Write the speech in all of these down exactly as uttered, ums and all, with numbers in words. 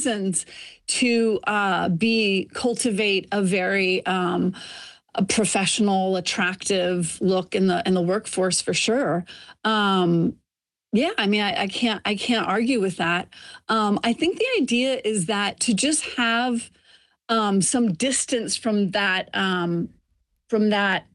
reasons to uh, be cultivate a very um, a professional, attractive look in the in the workforce for sure. Um, yeah, I mean, I, I can't I can't argue with that. Um, I think the idea is that to just have um, some distance from that um, from that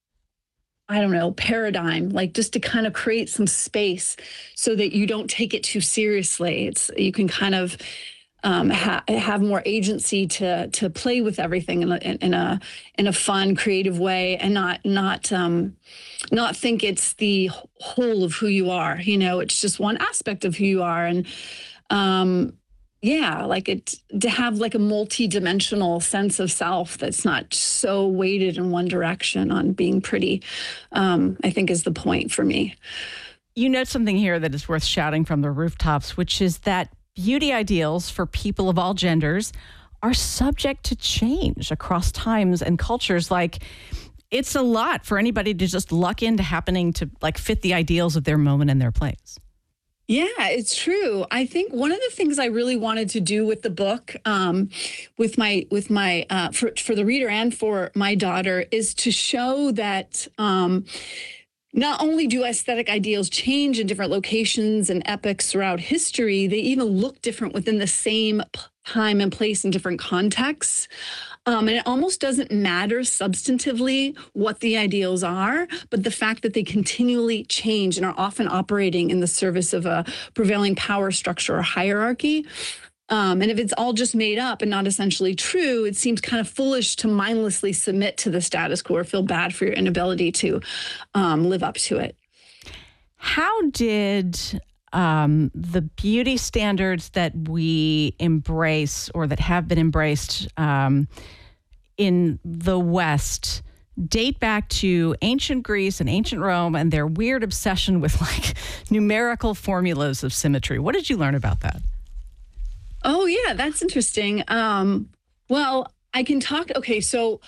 I don't know, paradigm, like just to kind of create some space so that you don't take it too seriously. It's you can kind of um, ha- have more agency to to play with everything in a, in a in a fun, creative way, and not not um, not think it's the whole of who you are. You know, it's just one aspect of who you are, and um, yeah, like it to have like a multi-dimensional sense of self that's not so weighted in one direction on being pretty, um, I think is the point for me. You note something here that is worth shouting from the rooftops, which is that beauty ideals for people of all genders are subject to change across times and cultures. Like, it's a lot for anybody to just luck into happening to like fit the ideals of their moment and their place. Yeah, it's true. I think one of the things I really wanted to do with the book, um, with my with my uh, for for the reader and for my daughter, is to show that um, not only do aesthetic ideals change in different locations and epochs throughout history, they even look different within the same p- time and place in different contexts. Um, and it almost doesn't matter substantively what the ideals are, but the fact that they continually change and are often operating in the service of a prevailing power structure or hierarchy. Um, and if it's all just made up and not essentially true, it seems kind of foolish to mindlessly submit to the status quo or feel bad for your inability to um, live up to it. How did um, the beauty standards that we embrace or that have been embraced um, in the West date back to ancient Greece and ancient Rome and their weird obsession with like numerical formulas of symmetry? What did you learn about that? Oh, yeah, that's interesting. Um, well, I can talk. Okay, so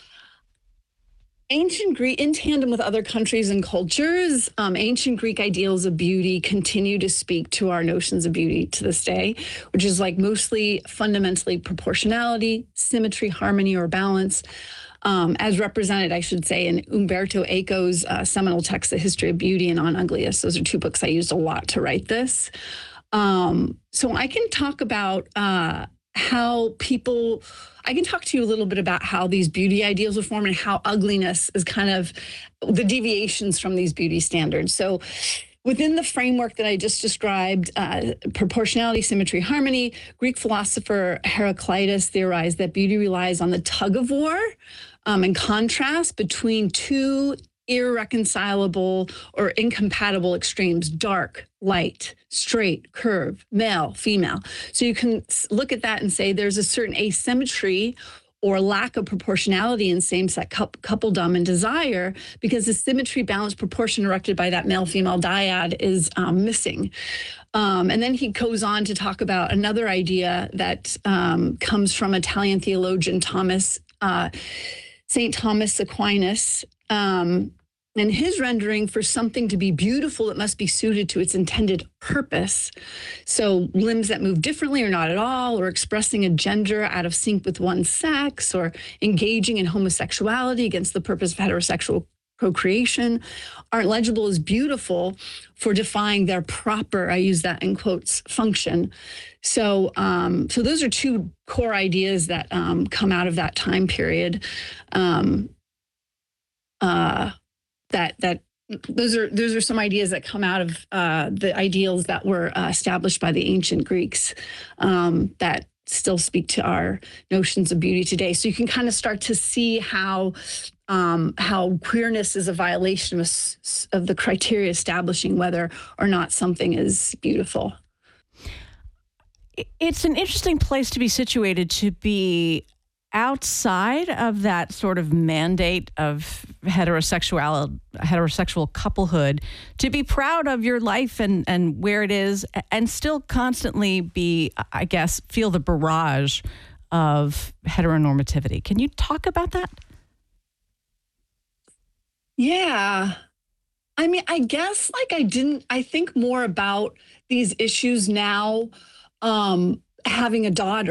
ancient Greek, in tandem with other countries and cultures, um, ancient Greek ideals of beauty continue to speak to our notions of beauty to this day, which is like mostly fundamentally proportionality, symmetry, harmony, or balance. Um, as represented, I should say, in Umberto Eco's uh, seminal text, The History of Beauty and On Ugliness. Those are two books I used a lot to write this. Um, so I can talk about uh, how people, I can talk to you a little bit about how these beauty ideals are formed and how ugliness is kind of the deviations from these beauty standards. So within the framework that I just described, uh, proportionality, symmetry, harmony, Greek philosopher Heraclitus theorized that beauty relies on the tug of war um, and contrast between two irreconcilable or incompatible extremes: dark, light, straight, curve, male, female. So you can look at that and say there's a certain asymmetry or lack of proportionality in same-sex coupledom and desire because the symmetry, balance, proportion erected by that male-female dyad is um, missing. Um, and then he goes on to talk about another idea that um, comes from Italian theologian Thomas, uh, Saint Thomas Aquinas. Um, and his rendering: for something to be beautiful, it must be suited to its intended purpose. So limbs that move differently or not at all, or expressing a gender out of sync with one's sex, or engaging in homosexuality against the purpose of heterosexual procreation, aren't legible as beautiful for defying their proper, I use that in quotes, function. So, um, so those are two core ideas that um, come out of that time period. Um, uh, that that those are those are some ideas that come out of uh, the ideals that were uh, established by the ancient Greeks um, that still speak to our notions of beauty today. So you can kind of start to see how um, how queerness is a violation of, of the criteria establishing whether or not something is beautiful. It's an interesting place to be situated, to be outside of that sort of mandate of heterosexual heterosexual couplehood, to be proud of your life and, and where it is, and still constantly be, I guess, feel the barrage of heteronormativity. Can you talk about that? Yeah. I mean, I guess like I didn't, I think more about these issues now, um, having a daughter.